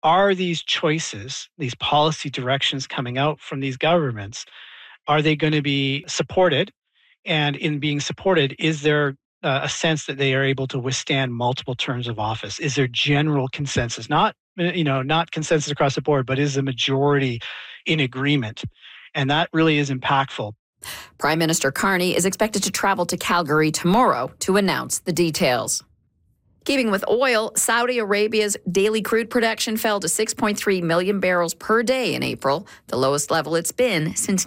are these choices, these policy directions coming out from these governments, are they going to be supported? And in being supported, is there a sense that they are able to withstand multiple terms of office? Is there general consensus? Not consensus across the board, but is the majority in agreement? And that really is impactful. Prime Minister Carney is expected to travel to Calgary tomorrow to announce the details. Keeping with oil, Saudi Arabia's daily crude production fell to 6.3 million barrels per day in April, the lowest level it's been since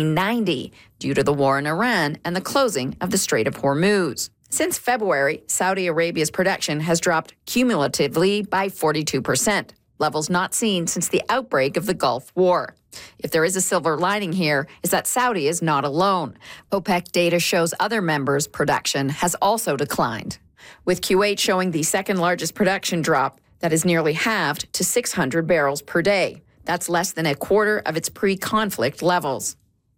1990, due to the war in Iran and the closing of the Strait of Hormuz. Since February, Saudi Arabia's production has dropped cumulatively by 42%, levels not seen since the outbreak of the Gulf War. If there is a silver lining here, is that Saudi is not alone. OPEC data shows other members' production has also declined, with Kuwait showing the second largest production drop that is nearly halved to 600 barrels per day. That's less than a quarter of its pre-conflict levels.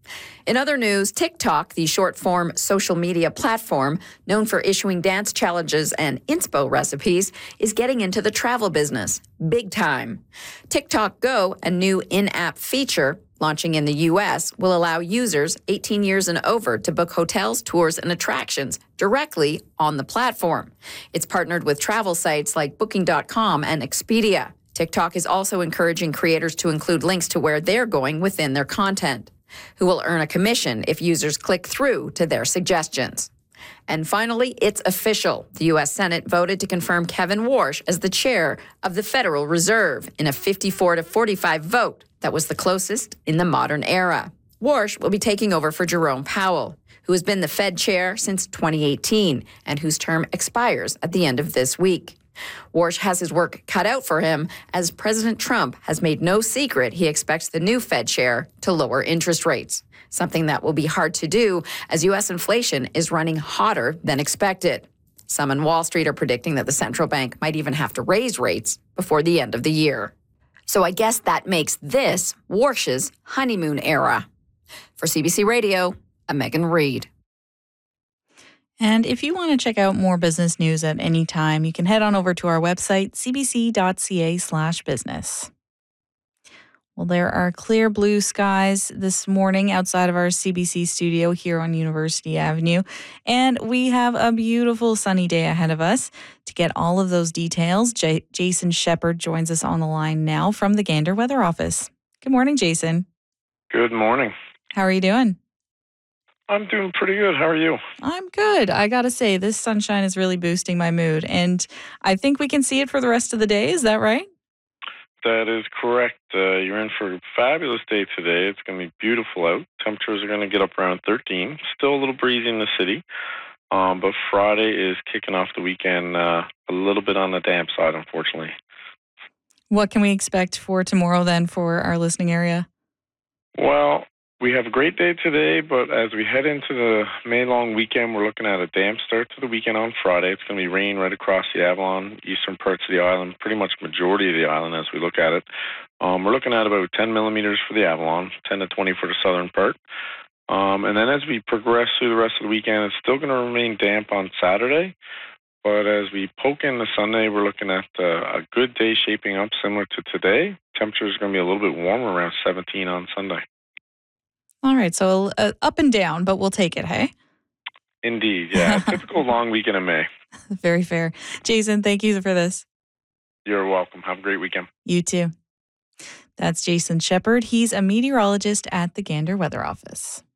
In other news, TikTok, the short-form social media platform known for issuing dance challenges and inspo recipes, is getting into the travel business, big time. TikTok Go, a new in-app feature launching in the U.S., will allow users 18 years and over to book hotels, tours, and attractions directly on the platform. It's partnered with travel sites like Booking.com and Expedia. TikTok is also encouraging creators to include links to where they're going within their content, who will earn a commission if users click through to their suggestions. And finally, it's official. The U.S. Senate voted to confirm Kevin Warsh as the chair of the Federal Reserve in a 54-45 vote that was the closest in the modern era. Warsh will be taking over for Jerome Powell, who has been the Fed chair since 2018 and whose term expires at the end of this week. Warsh has his work cut out for him, as President Trump has made no secret he expects the new Fed chair to lower interest rates, something that will be hard to do as U.S. inflation is running hotter than expected. Some in Wall Street are predicting that the central bank might even have to raise rates before the end of the year. So I guess that makes this Warsh's honeymoon era. For CBC Radio, I'm Megan Reed. And if you want to check out more business news at any time, you can head on over to our website, cbc.ca/business. Well, there are clear blue skies this morning outside of our CBC studio here on University Avenue. And we have a beautiful sunny day ahead of us. To get all of those details, Jason Shepard joins us on the line now from the Gander Weather Office. Good morning, Jason. Good morning. How are you doing? I'm doing pretty good. How are you? I'm good. I got to say, this sunshine is really boosting my mood, and I think we can see it for the rest of the day. Is that right? That is correct. You're in for a fabulous day today. It's going to be beautiful out. Temperatures are going to get up around 13. Still a little breezy in the city, but Friday is kicking off the weekend a little bit on the damp side, unfortunately. What can we expect for tomorrow then for our listening area? Well, we have a great day today, but as we head into the May long weekend, we're looking at a damp start to the weekend on Friday. It's going to be rain right across the Avalon, eastern parts of the island, pretty much majority of the island as we look at it. We're looking at about 10 millimeters for the Avalon, 10 to 20 for the southern part. And then as we progress through the rest of the weekend, it's still going to remain damp on Saturday. But as we poke into Sunday, we're looking at a good day shaping up similar to today. Temperatures are going to be a little bit warmer, around 17 on Sunday. All right, so up and down, but we'll take it, hey? Indeed, yeah. Typical long weekend in May. Very fair. Jason, thank you for this. You're welcome. Have a great weekend. You too. That's Jason Shepard. He's a meteorologist at the Gander Weather Office.